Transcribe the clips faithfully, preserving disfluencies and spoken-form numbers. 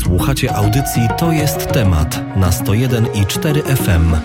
Słuchacie audycji To jest temat na sto jeden i cztery F M.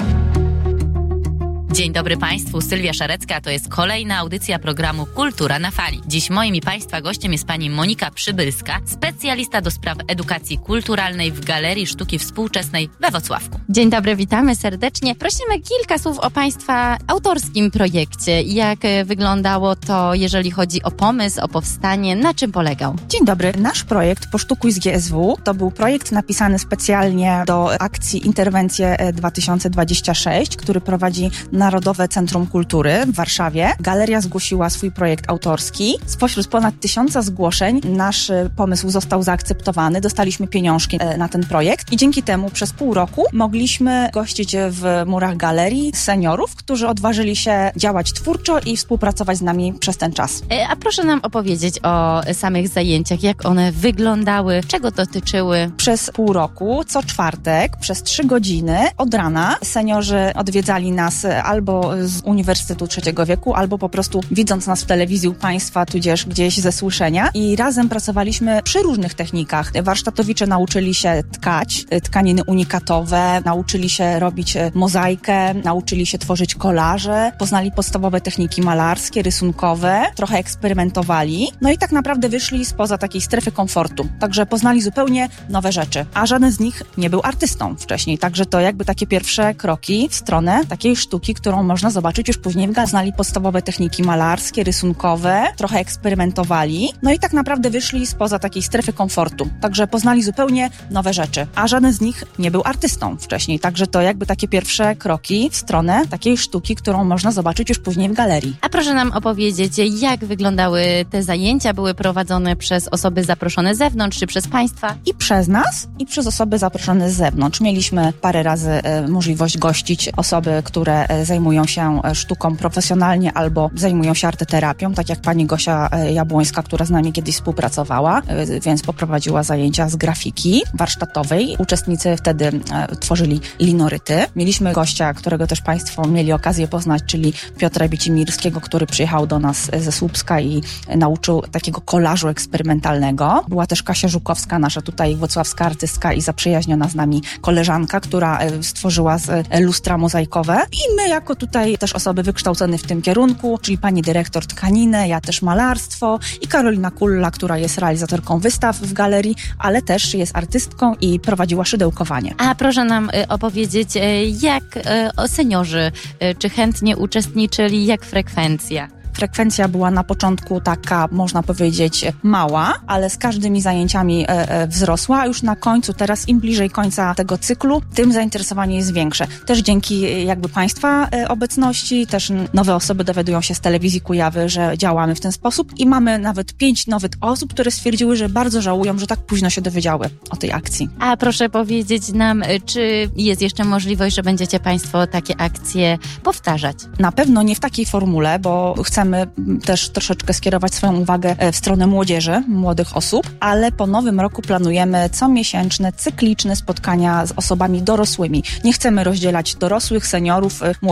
Dzień dobry Państwu, Sylwia Szarecka, to jest kolejna audycja programu Kultura na Fali. Dziś moim i Państwa gościem jest pani Monika Przybylska, specjalista do spraw edukacji kulturalnej w Galerii Sztuki Współczesnej we Wrocławku. Dzień dobry, witamy serdecznie. Prosimy kilka słów o Państwa autorskim projekcie. Jak wyglądało to, jeżeli chodzi o pomysł, o powstanie, na czym polegał? Dzień dobry. Nasz projekt Posztukuj z G S W to był projekt napisany specjalnie do akcji Interwencje dwa tysiące dwadzieścia sześć, który prowadzi Narodowe Centrum Kultury w Warszawie. Galeria zgłosiła swój projekt autorski. Spośród ponad tysiąca zgłoszeń nasz pomysł został zaakceptowany. Dostaliśmy pieniążki na ten projekt i dzięki temu przez pół roku mogliśmy gościć w murach galerii seniorów, którzy odważyli się działać twórczo i współpracować z nami przez ten czas. A proszę nam opowiedzieć o samych zajęciach, jak one wyglądały, czego dotyczyły? Przez pół roku, co czwartek, przez trzy godziny od rana seniorzy odwiedzali nas albo z Uniwersytetu Trzeciego Wieku, albo po prostu widząc nas w telewizji u Państwa, tudzież gdzieś ze słyszenia. I razem pracowaliśmy przy różnych technikach. Warsztatowicze nauczyli się tkać, tkaniny unikatowe, nauczyli się robić mozaikę, nauczyli się tworzyć kolaże, poznali podstawowe techniki malarskie, rysunkowe, trochę eksperymentowali. No i tak naprawdę wyszli spoza takiej strefy komfortu. Także poznali zupełnie nowe rzeczy. A żaden z nich nie był artystą wcześniej. Także to jakby takie pierwsze kroki w stronę takiej sztuki, którą można zobaczyć już później w galerii. Znali podstawowe techniki malarskie, rysunkowe, trochę eksperymentowali, no i tak naprawdę wyszli spoza takiej strefy komfortu. Także poznali zupełnie nowe rzeczy. A żaden z nich nie był artystą wcześniej. Także to jakby takie pierwsze kroki w stronę takiej sztuki, którą można zobaczyć już później w galerii. A proszę nam opowiedzieć, jak wyglądały te zajęcia? Były prowadzone przez osoby zaproszone z zewnątrz, czy przez Państwa? I przez nas, i przez osoby zaproszone z zewnątrz. Mieliśmy parę razy e, możliwość gościć osoby, które e, zajmują się sztuką profesjonalnie albo zajmują się arteterapią, tak jak pani Gosia Jabłońska, która z nami kiedyś współpracowała, więc poprowadziła zajęcia z grafiki warsztatowej. Uczestnicy wtedy tworzyli linoryty. Mieliśmy gościa, którego też Państwo mieli okazję poznać, czyli Piotra Bicimirskiego, który przyjechał do nas ze Słupska i nauczył takiego kolażu eksperymentalnego. Była też Kasia Żukowska, nasza tutaj włocławska artystka i zaprzyjaźniona z nami koleżanka, która stworzyła lustra mozaikowe. I my jako tutaj też osoby wykształcone w tym kierunku, czyli pani dyrektor tkaniny, ja też malarstwo i Karolina Kulla, która jest realizatorką wystaw w galerii, ale też jest artystką i prowadziła szydełkowanie. A proszę nam y, opowiedzieć, y, jak y, o seniorzy, y, czy chętnie uczestniczyli, jak frekwencja? Frekwencja była na początku taka, można powiedzieć, mała, ale z każdymi zajęciami e, e, wzrosła, a już na końcu, teraz im bliżej końca tego cyklu, tym zainteresowanie jest większe. Też dzięki jakby Państwa e, obecności, też nowe osoby dowiadują się z telewizji Kujawy, że działamy w ten sposób i mamy nawet pięć nowych osób, które stwierdziły, że bardzo żałują, że tak późno się dowiedziały o tej akcji. A proszę powiedzieć nam, czy jest jeszcze możliwość, że będziecie Państwo takie akcje powtarzać? Na pewno nie w takiej formule, bo chcemy też troszeczkę skierować swoją uwagę w stronę młodzieży, młodych osób, ale po nowym roku planujemy comiesięczne, cykliczne spotkania z osobami dorosłymi. Nie chcemy rozdzielać dorosłych, seniorów, młodych.